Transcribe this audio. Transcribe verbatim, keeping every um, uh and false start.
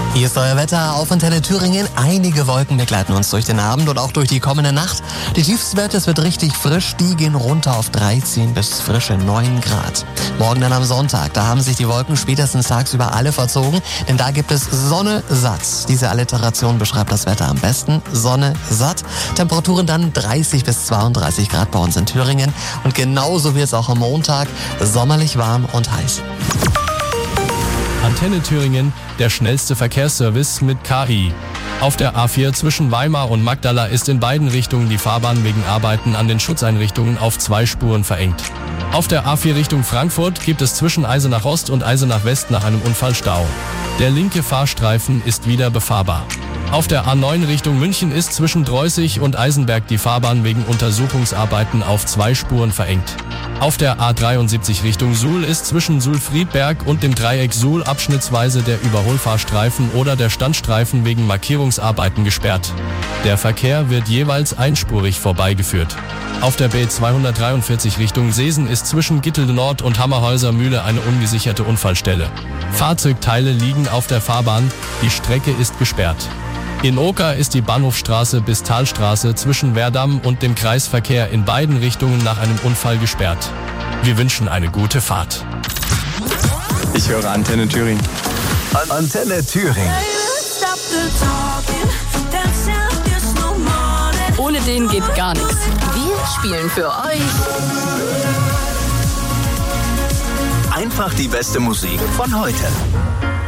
Hier ist euer Wetter auf Antenne Thüringen. Einige Wolken begleiten uns durch den Abend und auch durch die kommende Nacht. Die Tiefstwerte, es wird richtig frisch, die gehen runter auf dreizehn bis frische neun Grad. Morgen dann am Sonntag, da haben sich die Wolken spätestens tagsüber alle verzogen, denn da gibt es Sonne satt. Diese Alliteration beschreibt das Wetter am besten. Sonne satt. Temperaturen dann dreißig bis zweiunddreißig Grad bei uns in Thüringen. Und genauso wird es auch am Montag, sommerlich warm und heiß. Antenne Thüringen, der schnellste Verkehrsservice mit K I. Auf der A vier zwischen Weimar und Magdala ist in beiden Richtungen die Fahrbahn wegen Arbeiten an den Schutzeinrichtungen auf zwei Spuren verengt. Auf der A vier Richtung Frankfurt gibt es zwischen Eisenach Ost und Eisenach West nach einem Unfall Stau. Der linke Fahrstreifen ist wieder befahrbar. Auf der A neun Richtung München ist zwischen Dreußig und Eisenberg die Fahrbahn wegen Untersuchungsarbeiten auf zwei Spuren verengt. Auf der A dreiundsiebzig Richtung Suhl ist zwischen Suhl-Friedberg und dem Dreieck Suhl abschnittsweise der Überholfahrstreifen oder der Standstreifen wegen Markierungsarbeiten gesperrt. Der Verkehr wird jeweils einspurig vorbeigeführt. Auf der B zweihundertdreiundvierzig Richtung Seesen ist zwischen Gittelde Nord und Hammerhäuser Mühle eine ungesicherte Unfallstelle. Fahrzeugteile liegen auf der Fahrbahn, die Strecke ist gesperrt. In Oker ist die Bahnhofstraße bis Talstraße zwischen Werdamm und dem Kreisverkehr in beiden Richtungen nach einem Unfall gesperrt. Wir wünschen eine gute Fahrt. Ich höre Antenne Thüringen. Antenne Thüringen. Ohne den geht gar nichts. Wir spielen für euch Einfach die beste Musik von heute.